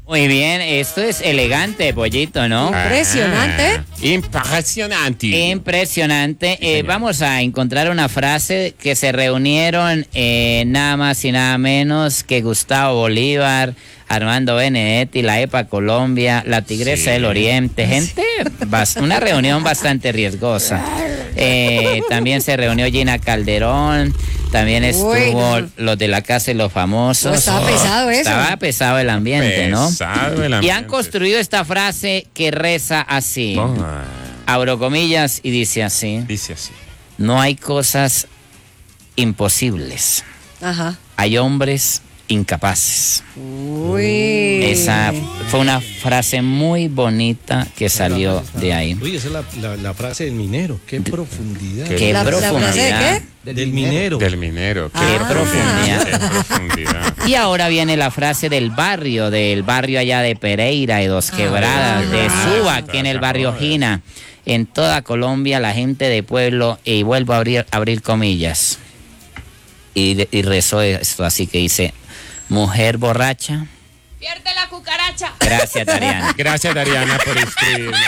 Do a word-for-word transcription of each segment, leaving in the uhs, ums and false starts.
Muy bien, esto es elegante, Pollito, ¿no? Impresionante. Ah, impresionante. Impresionante. Sí, Eh, señor. vamos a encontrar una frase que se reunieron eh, nada más y nada menos que Gustavo Bolívar, Armando Benedetti, la E P A Colombia, la Tigresa Sí. del Oriente. Gente, bas- una reunión bastante riesgosa. Eh, también se reunió Gina Calderón, también estuvo Bueno. los de la Casa de los Famosos. No, estaba pesado eso. Estaba pesado el ambiente, ¿no? Pesado el Y han ambiente. construido esta frase que reza así, Ah, abro comillas, y dice así: dice así. no hay cosas imposibles, Ajá. hay hombres incapaces. Uy. Esa fue una frase muy bonita que salió de ahí. Uy, esa es la, la, la frase del minero. Qué profundidad. Qué- Qué ¿La, la frase de profundidad. qué? Del minero. Del minero. Qué Ah. profundidad. Qué profundidad. Y ahora viene la frase del barrio, del barrio allá de Pereira, de Dos Quebradas, de ah, Suba, está aquí en el acá, barrio joder. Gina, en toda Colombia, la gente de pueblo, y vuelvo a abrir, abrir comillas, y, de- y rezó esto, así que dice: mujer borracha. Pierde la cucaracha. Gracias, Tariana. Gracias, Dariana, por inscribirme.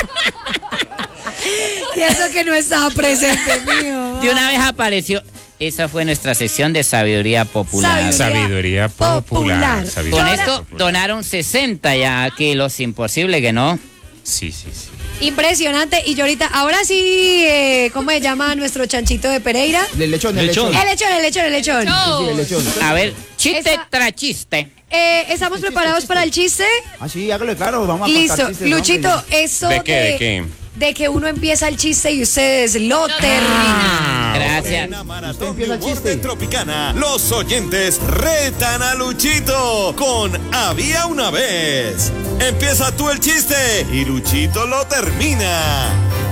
Y eso que no estaba presente, mío. De una vez apareció. Esa fue nuestra sección de sabiduría popular. Sabiduría. Sabiduría Popular. popular. Sabiduría Con esto popular. donaron sesenta ya kilos, imposible que no. Sí, sí, sí. Impresionante. Y yo ahorita, ahora sí, eh, ¿cómo se llama nuestro chanchito de Pereira? El lechón, el Lechón. lechón. El lechón, el lechón, el lechón. Sí, el lechón. A ver, chiste Esa- tras chiste. Eh, ¿Estamos preparados para el chiste? Ah, sí, hágalo claro, vamos a Listo. contar chistes, ¿no? Luchito, eso ¿De qué, de qué? de que uno empieza el chiste y ustedes lo terminan. Gracias. En la maratón empieza el de humor chiste. de Tropicana, los oyentes retan a Luchito con Había una vez. Empieza tú el chiste y Luchito lo termina.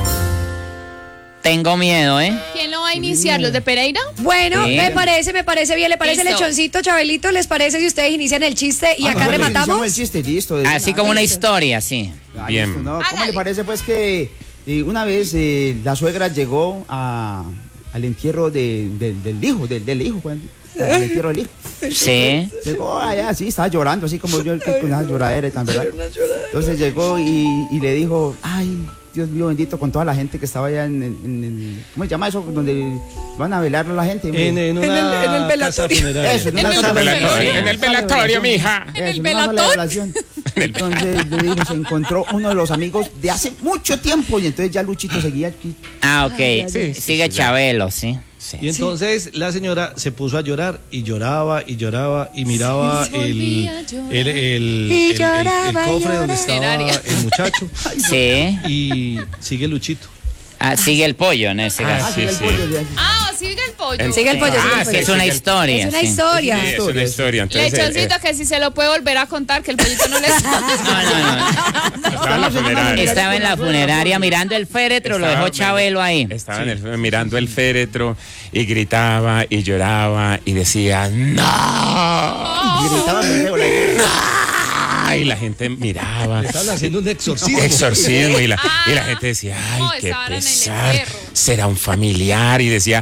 Tengo miedo, ¿eh? ¿Quién lo va a iniciar? ¿Los de Pereira? Bueno, Sí. me parece, me parece bien. ¿Le parece Listo. lechoncito, Chabelito? ¿Les parece si ustedes inician el chiste y Ah, acá nosotros rematamos? iniciamos el chiste, listo. de Así una. como una listo. historia, sí. Ah, Bien. listo, ¿no? ¿Cómo Hágale. le parece pues que eh, una vez eh, la suegra llegó a, al entierro de, de- del hijo, del, del hijo, Juan? Al entierro del hijo. Sí. Llegó allá, así, estaba llorando, así como yo, con una lloradera y tan, ¿verdad? Entonces llegó y, y le dijo, ay, Dios mío bendito, con toda la gente que estaba allá en, en- en el, ¿cómo se llama eso? Donde van a velar a la gente. hombre. En, en una En el- en el casa velatorio. funeraria. Eso, en En una el sala de velatorio. oración. En el velatorio, mija. En Eso, el una sala de velatón. oración. Entonces le dijo, se encontró uno de los amigos de hace mucho tiempo y entonces ya Luchito seguía aquí. Ah, ok. Ay, ay, ay. Sigue Chabelo, sí. Sí. Y entonces la señora se puso a llorar y lloraba y lloraba y miraba Sí, el, volvía a llorar. el, el, el, Y el- el lloraba, cofre lloraba. donde estaba Funeraria. el muchacho Sí. y sigue Luchito. Ah, sigue el pollo en ese Ah, caso. sí, el sí. pollo de ahí. Ah, sigue el pollo. Sigue el pollo, sigue Ah, el sí, pollo. Es una sigue el- historia. Es una sí. historia. Sí, es una historia. Entonces, eh, Lechoncito, que si se lo puede volver a contar, que el pollito no le sabe. No, no, no. estaba en la funeraria. Estaba en la funeraria mirando el féretro, lo dejó Estaba- Chabelo ahí. Estaba en el- mirando el féretro y gritaba y lloraba y decía, ¡no! Y gritaba muy feo, la- Y la gente miraba. Estaban haciendo un exorcismo. Exorcismo y la, y la gente decía, ay, No, qué estaban en el pesar, entierro. será un familiar, y decía,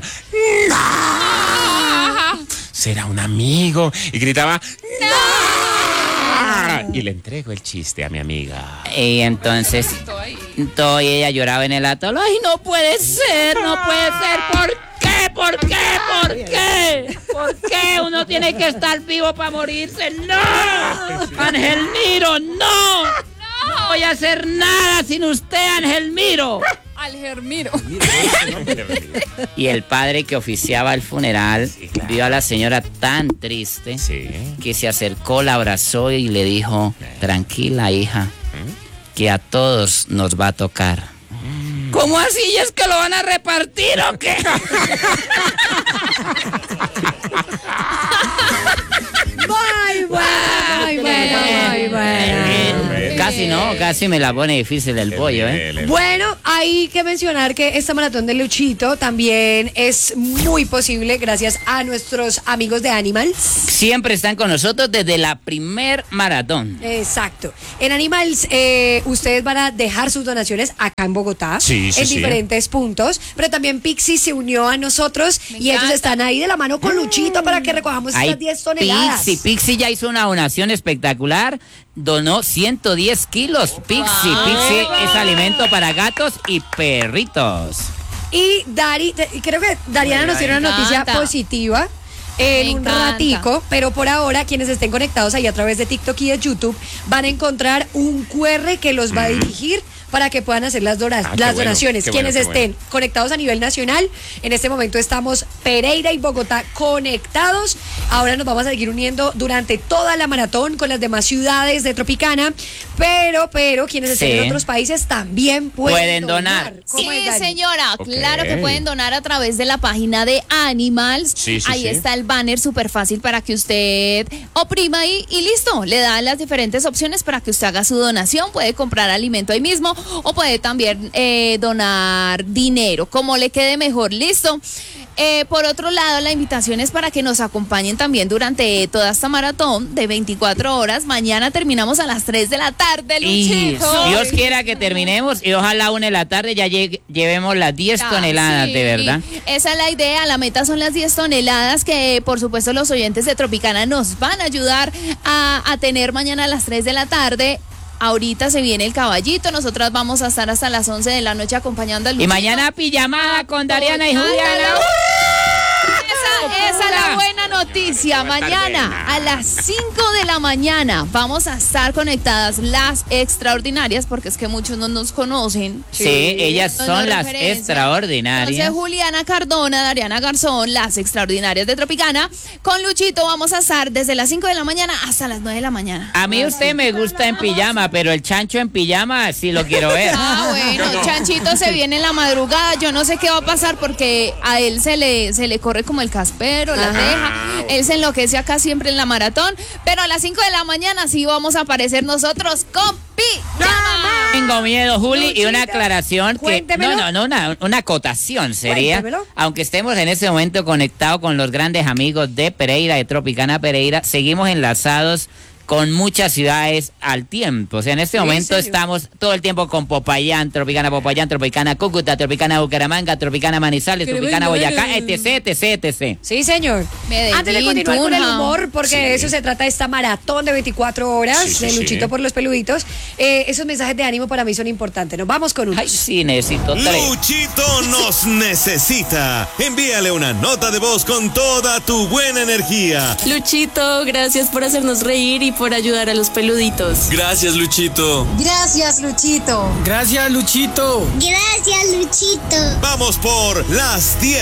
no, será un amigo, y gritaba, no, y le entrego el chiste a mi amiga. Y entonces, todo y ella lloraba en el atol. Ay, no puede ser, no puede ser. ¿Por qué? ¿Por qué? ¿Por qué? ¿Por qué uno tiene que estar vivo para morirse? ¡No! Ángel Miro, no. No voy a hacer nada sin usted, Ángel Miro. Al Germiro. Y el padre que oficiaba el funeral claro. vio a la señora tan triste Sí. que se acercó, la abrazó y le dijo: tranquila, hija, que a todos nos va a tocar. ¿Cómo así? ¿Y es que lo van a repartir o qué? Bye, bye, bye, bye, bye. Casi no, casi me la pone difícil el pollo, ¿eh? Bueno, hay que mencionar que esta maratón de Luchito también es muy posible gracias a nuestros amigos de Animals. Siempre están con nosotros desde la primer maratón. Exacto. En Animals, eh, ustedes van a dejar sus donaciones acá en Bogotá, Sí, sí, en sí. diferentes puntos, pero también Pixie se unió a nosotros Me y ellos encanta. están ahí de la mano con Luchito para que recojamos Ay, estas diez toneladas. Pixie, Pixie ya hizo una donación espectacular donó ciento diez kilos. Pixie, Wow. Pixie es alimento para gatos y perritos. Y Dari, te- creo que Dariana nos tiene una Me noticia encanta. positiva en Me un encanta. ratico, pero por ahora quienes estén conectados ahí a través de TikTok y de YouTube van a encontrar un Q R que los va a dirigir para que puedan hacer las, dora- Ah, qué las bueno, donaciones. qué bueno, Quienes qué estén bueno. conectados a nivel nacional, en este momento estamos Pereira y Bogotá conectados. Ahora nos vamos a seguir uniendo durante toda la maratón con las demás ciudades de Tropicana, pero, pero quienes estén Sí. en otros países también pueden, Pueden donar. ¿Cómo Sí, es, Dari? señora, Ok. claro que pueden donar a través de la página de Animals. Sí, sí, ahí sí. está el banner súper fácil para que usted oprima ahí y listo. Le da las diferentes opciones para que usted haga su donación. Puede comprar alimento ahí mismo o puede también eh, donar dinero, como le quede mejor. Listo. Eh, por otro lado, la invitación es para que nos acompañen también durante toda esta maratón de veinticuatro horas. Mañana terminamos a las tres de la tarde, Y Luchito. Dios quiera que terminemos y ojalá a una de la tarde ya llegue- llevemos las diez Ah, toneladas, sí. de verdad. Esa es la idea, la meta son las diez toneladas que por supuesto los oyentes de Tropicana nos van a ayudar a, a tener mañana a las tres de la tarde. Ahorita se viene el caballito, nosotras vamos a estar hasta las once de la noche acompañando al Y Luchito. mañana pijamada con Dariana y Ándale. Juliana. Esa, esa es la buena noticia. Va a estar Mañana buena. a las cinco de la mañana vamos a estar conectadas las extraordinarias, porque es que muchos no nos conocen. Sí, ellas No, son no las referencia. extraordinarias. Entonces, Juliana Cardona, Dariana Garzón, las extraordinarias de Tropicana. Con Luchito vamos a estar desde las cinco de la mañana hasta las nueve de la mañana. A mí usted me gusta en pijama, pero el chancho en pijama sí lo quiero ver. Ah, bueno, Chanchito se viene en la madrugada. Yo no sé qué va a pasar porque a él se le, se le corre como el caspero, la teja. Él se enloquece acá siempre en la maratón. Pero a las cinco de la mañana sí vamos a aparecer nosotros con pijama. Tengo miedo, Juli, y una Luchito, aclaración que cuéntemelo. no, no, no, una, una acotación sería, Cuéntemelo. aunque estemos en ese momento conectados con los grandes amigos de Pereira, de Tropicana Pereira, seguimos enlazados con muchas ciudades al tiempo. O sea, en este momento serio? estamos todo el tiempo con Popayán, Tropicana Popayán, Tropicana Cúcuta, Tropicana Bucaramanga, Tropicana Manizales, Tropicana Boyacá, etc, etc, etc. Sí, señor. Medellín, Antes de continuar con el Tunja. humor, porque de eso se trata esta maratón de veinticuatro horas Sí, sí, de sí. Luchito por los peluditos, eh, esos mensajes de ánimo para mí son importantes. Nos vamos con unos. Ay, sí, necesito tres. Luchito nos necesita. Envíale una nota de voz con toda tu buena energía. Luchito, gracias por hacernos reír y por ayudar a los peluditos. Gracias, Luchito. Gracias, Luchito. Gracias, Luchito. Gracias, Luchito. Vamos por las diez